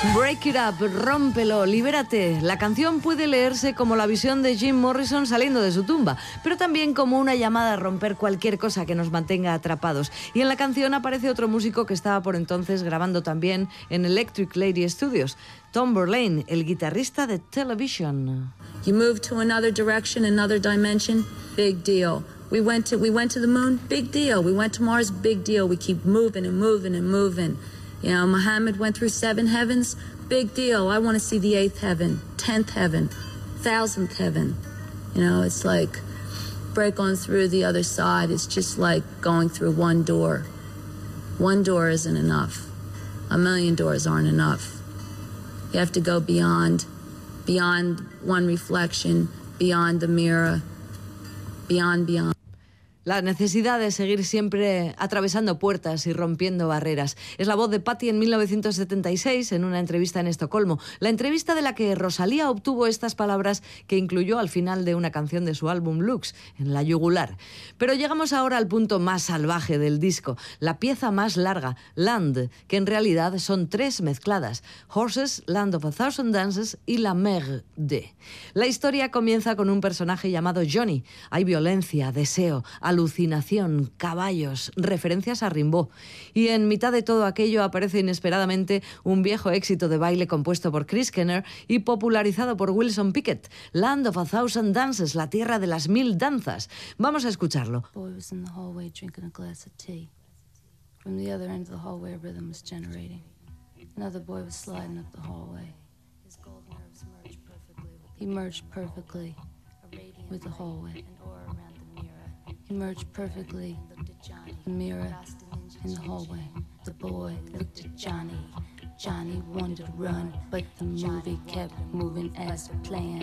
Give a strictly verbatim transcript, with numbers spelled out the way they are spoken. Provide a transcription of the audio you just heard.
Break it up, rómpelo, libérate. La canción puede leerse como la visión de Jim Morrison saliendo de su tumba, pero también como una llamada a romper cualquier cosa que nos mantenga atrapados. Y en la canción aparece otro músico que estaba por entonces grabando también en Electric Lady Studios, Tom Verlaine, el guitarrista de Television. You move to another direction, another dimension, big deal. We went to we went to the moon, big deal. We went to Mars, big deal. We keep moving and moving and moving. You know, Muhammad went through seven heavens, big deal. I want to see the eighth heaven, tenth heaven, thousandth heaven. You know, it's like break on through the other side. It's just like going through one door. One door isn't enough. A million doors aren't enough. You have to go beyond, beyond one reflection, beyond the mirror, beyond, beyond. La necesidad de seguir siempre atravesando puertas y rompiendo barreras. Es la voz de Patti en mil novecientos setenta y seis en una entrevista en Estocolmo. La entrevista de la que Rosalía obtuvo estas palabras que incluyó al final de una canción de su álbum Lux, en la yugular. Pero llegamos ahora al punto más salvaje del disco, la pieza más larga, Land, que en realidad son tres mezcladas: Horses, Land of a Thousand Dances y La Mer de. La historia comienza con un personaje llamado Johnny. Hay violencia, deseo, alucinación, caballos, referencias a Rimbaud. Y en mitad de todo aquello aparece inesperadamente un viejo éxito de baile compuesto por Chris Kenner y popularizado por Wilson Pickett, Land of a Thousand Dances, la tierra de las mil danzas. Vamos a escucharlo. Boy was in the hallway drinking a glass of tea. From the other end of the hallway, a rhythm was generating. Another boy was sliding up the hallway. His gold nerves merged perfectly. He merged perfectly with the hallway. He merged perfectly, the mirror in the hallway. The boy looked at Johnny. Johnny wanted to run, but the movie kept moving as planned.